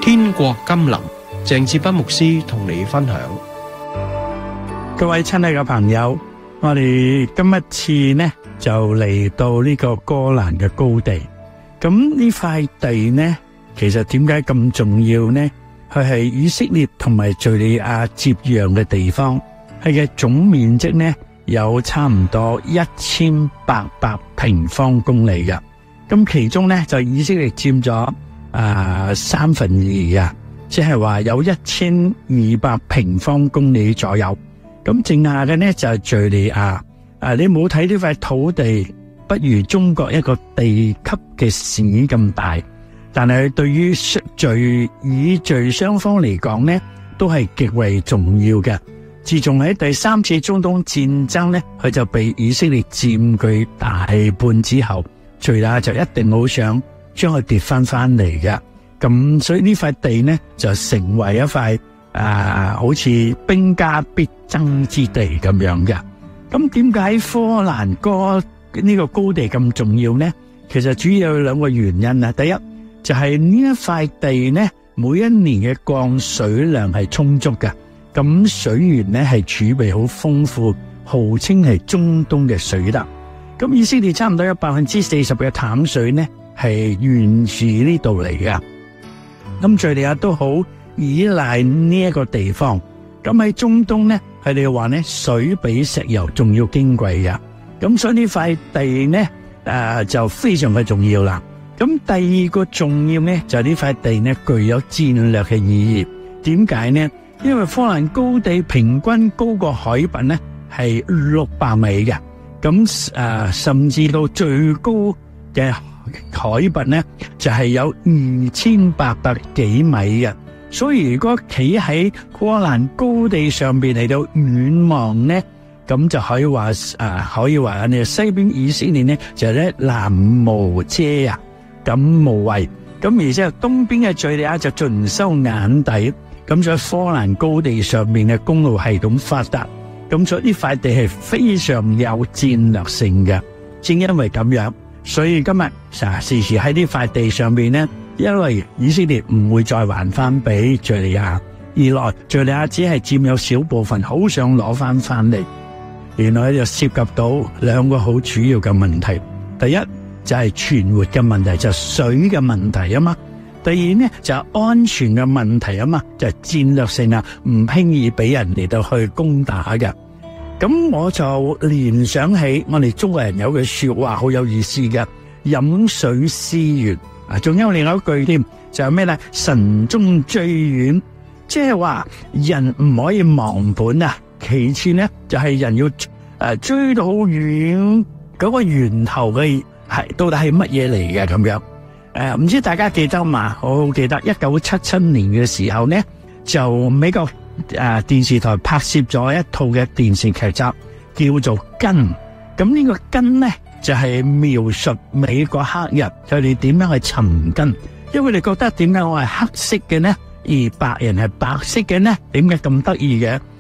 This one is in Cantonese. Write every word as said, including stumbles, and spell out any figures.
天國甘霖，鄭志斌牧師同你分享。 各位親愛嘅朋友，我哋今一次呢就嚟到呢個哥蘭嘅高地。咁呢塊地呢，其實點解咁重要呢？佢係以色列同埋敘利亞接壤嘅地方，佢嘅總面積呢有差唔多一千八百平方公里嘅。咁其中呢就以色列佔咗啊三分二嘅，即係話有一千二百平方公里左右。咁剩下嘅呢就係敘利亞。啊，你冇睇呢塊土地，不如中國一個地級嘅市咁大，但係對於敘以敘雙方嚟講呢，都係極為重要嘅。自從喺第三次中東戰爭呢，佢就被以色列佔據大半之後，敘利亞就一定好想將佢奪翻翻嚟嘅。咁所以呢塊地呢，就成為一塊啊，好似兵家必爭之地咁樣嘅。咁點解科蘭哥呢個高地咁重要呢？其實主要有兩個原因啊。第一就係呢一塊地呢，每一年嘅降水量係充足嘅，咁水源呢係儲備好豐富，號稱係中東嘅水德。咁以色列差唔多有百分之四十嘅淡水呢係源自呢度嚟噶。咁敘利亞都好依賴呢一個地方。咁喺中東呢，佢哋話呢水比石油仲要矜貴噶。咁所以呢塊地呢，誒、呃、就非常嘅重要啦。咁第二個重要呢，就係呢塊地呢具有戰略嘅意義。點解呢？因為科蘭高地平均高過海拔呢係六百米嘅。咁誒、呃，甚至到最高嘅海拔呢，就係、是、有二千八百幾米嘅。所以如果企喺科蘭高地上邊嚟到遠望呢，咁就可以話誒、呃，可以話你西邊以色列呢就係咧藍無遮啊，咁無畏。咁而且東邊嘅敘利亞就盡收眼底。咁所以科蘭高地上面嘅公路系統發達。咁所以呢塊地係非常有戰略性嘅。正因為咁樣，所以今日啊時時喺呢塊地上邊呢，因為以色列唔會再還翻俾敘利亞，二來敘利亞只係佔有少部分，好想攞翻翻嚟。原來就涉及到兩個好主要嘅問題。第一就係存活嘅問題，就係水嘅問題啊嘛。第二呢就係安全嘅問題啊嘛，就係戰略性啊，唔輕易俾人嚟到去攻打嘅。咁我就聯想起我哋中國人有句說話好有意思嘅，飲水思源啊，仲有另外一句添，就係咩咧？慎終追遠，即係話人唔可以忘本啊。其次咧就係、是、人要誒、呃、追到好遠嗰個源頭嘅係到底係乜嘢嚟嘅咁樣。誒、呃、唔知大家記得嘛？我好記得一九七七年嘅時候呢，就美國誒、呃、電視台拍攝咗一套嘅電視劇集叫做《根》。咁呢個根呢就係、是、描述美國黑人佢哋點樣去尋根，因為你覺得點解我係黑色嘅呢，而白人係白色嘅呢？點解咁得意嘅？